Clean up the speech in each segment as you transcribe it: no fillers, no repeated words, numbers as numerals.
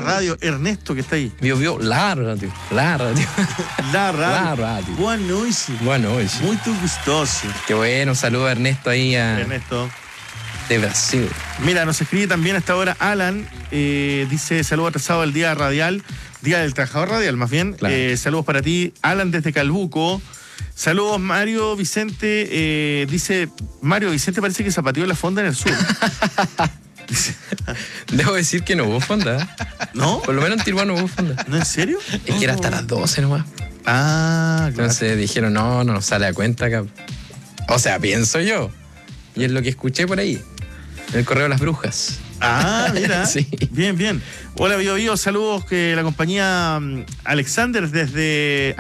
radio, Ernesto, que está ahí. Vio, la radio. La radio. La radio. La radio. Boa noite. Buenas noches. Muy gustoso. Qué bueno, saludo a Ernesto ahí Ernesto. de Brasil. Mira, nos escribe también hasta ahora Alan, dice saludo atrasado al día radial, día del trabajador radial más bien. Claro. Saludos para ti, Alan desde Calbuco. Saludos Mario Vicente, dice Mario Vicente parece que zapateó en la fonda en el sur. Debo decir que no hubo fonda. ¿No? Por lo menos en Tijuana no hubo fonda. ¿No en serio? Es que era hasta las 12 nomás. Ah, claro. Entonces dijeron, no sale a cuenta acá. O sea, pienso yo. Y es lo que escuché por ahí. En el Correo de las Brujas. Ah, mira. Sí. Bien. Hola, Bio, saludos que la compañía Alexander desde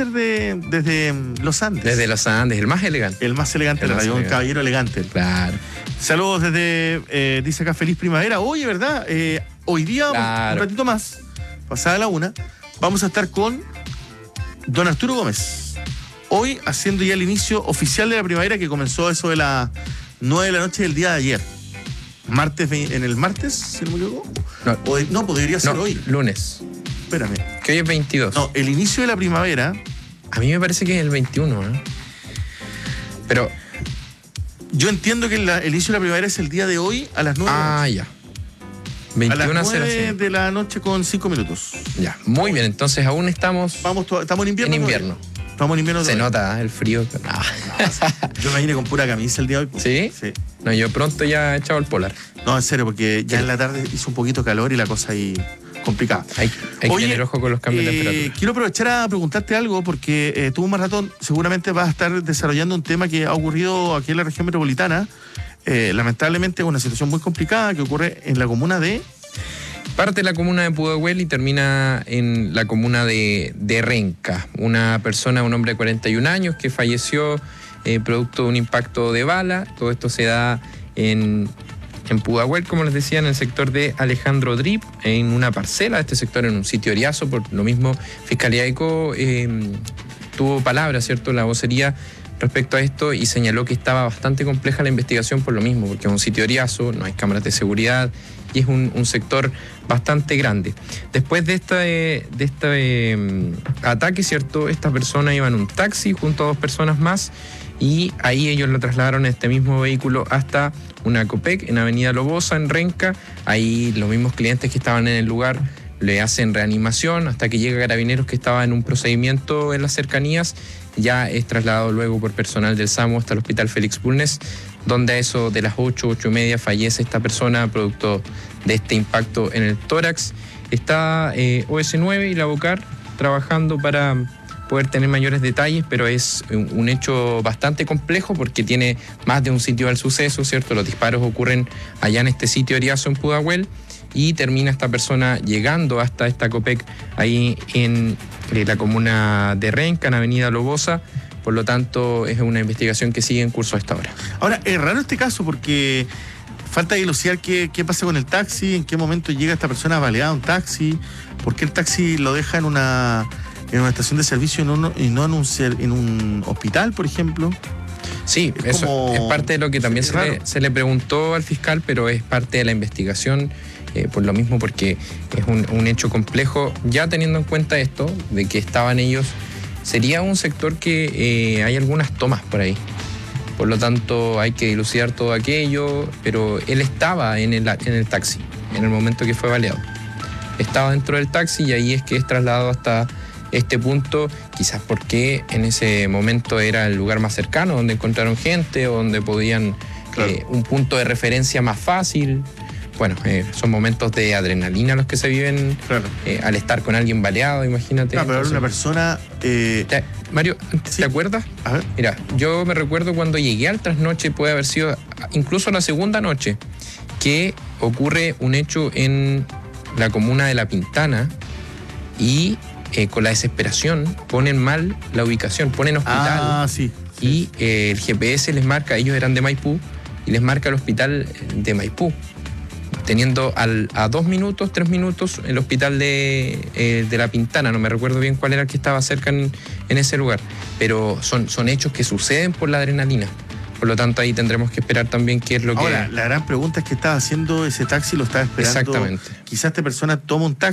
Los Andes. Desde Los Andes, el más elegante. El más elegante de la radio, un caballero elegante. Claro. Saludos desde, dice acá, feliz primavera. Oye, ¿verdad? Hoy día, Claro. un ratito más, pasada la 1, vamos a estar con don Arturo Gómez. Hoy haciendo ya el inicio oficial de la primavera que comenzó eso de las 9 de la noche del día de ayer. En el martes, si no me equivoco. No, podría ser hoy. Lunes. Espérame. Que hoy es 22. No, el inicio de la primavera. A mí me parece que es el 21, ¿eh? Pero... Yo entiendo que el inicio de la primavera es el día de hoy a las 9 de la noche. Ah, ya. A las 9 21:05. de la noche con 5 minutos. Ya, muy bien. Entonces aún estamos Estamos en invierno. en invierno. Estamos en invierno. Se todavía. nota el frío. Yo me vine con pura camisa el día de hoy. ¿Sí? Sí. No, yo pronto ya he echado el polar. No, en serio, porque ya Sí. en la tarde hizo un poquito de calor y la cosa ahí complicada. Hay que tener ojo con los cambios de temperatura. Quiero aprovechar a preguntarte algo porque tú, Maratón, seguramente vas a estar desarrollando un tema que ha ocurrido aquí en la región metropolitana. Lamentablemente es una situación muy complicada que ocurre en la comuna de... Parte de la comuna de Pudahuel y termina en la comuna de Renca. Una persona, un hombre de 41 años que falleció producto de un impacto de bala. Todo esto se da en Pudahuel, como les decía, en el sector de Alejandro Drip, en una parcela de este sector, en un sitio Eriazo. Por lo mismo, Fiscalía ECO tuvo palabras, ¿cierto?, la vocería respecto a esto y señaló que estaba bastante compleja la investigación por lo mismo, porque es un sitio Eriazo, no hay cámaras de seguridad y es un sector bastante grande. Después de este ataque, ¿cierto?, esta persona iba en un taxi junto a 2 personas más y ahí ellos lo trasladaron en este mismo vehículo hasta una Copec en Avenida Lobosa, en Renca. Ahí los mismos clientes que estaban en el lugar le hacen reanimación hasta que llega Carabineros, que estaba en un procedimiento en las cercanías. Ya es trasladado luego por personal del SAMU hasta el Hospital Félix Bulnes, donde a eso de las 8:30 fallece esta persona producto de este impacto en el tórax. Está OS9 y la BOCAR trabajando para poder tener mayores detalles, pero es un hecho bastante complejo porque tiene más de un sitio al suceso, ¿cierto? Los disparos ocurren allá en este sitio Eriazo, en Pudahuel, y termina esta persona llegando hasta esta Copec ahí en la comuna de Renca, en Avenida Lobosa. Por lo tanto, es una investigación que sigue en curso a esta hora. Ahora, es raro este caso porque falta dilucidar qué pasa con el taxi, en qué momento llega esta persona baleada a un taxi, por qué el taxi lo deja en una estación de servicio y no en un hospital, por ejemplo. Sí, eso es parte de lo que también se le preguntó al fiscal, pero es parte de la investigación. Por lo mismo, porque es un hecho complejo, ya teniendo en cuenta esto, de que estaban ellos, sería un sector que hay algunas tomas por ahí. Por lo tanto, hay que dilucidar todo aquello, pero él estaba en el taxi, en el momento que fue baleado. Estaba dentro del taxi y ahí es que es trasladado hasta este punto, quizás porque en ese momento era el lugar más cercano, donde encontraron gente, o donde podían, un punto de referencia más fácil. Bueno, son momentos de adrenalina los que se viven al estar con alguien baleado, imagínate. Pero era una persona... Mario, ¿sí? ¿Te acuerdas? A ver. Mira, yo me recuerdo cuando llegué al trasnoche, puede haber sido incluso la segunda noche, que ocurre un hecho en la comuna de La Pintana y con la desesperación ponen mal la ubicación, ponen hospital. Ah, sí. Y el GPS les marca, ellos eran de Maipú, y les marca el hospital de Maipú, teniendo a 2 minutos, 3 minutos el hospital de La Pintana. No me recuerdo bien cuál era el que estaba cerca en ese lugar, pero son hechos que suceden por la adrenalina. Por lo tanto, ahí tendremos que esperar también qué es lo que... Ahora, la gran pregunta es qué estaba haciendo ese taxi, lo estaba esperando. Exactamente. Quizás esta persona toma un taxi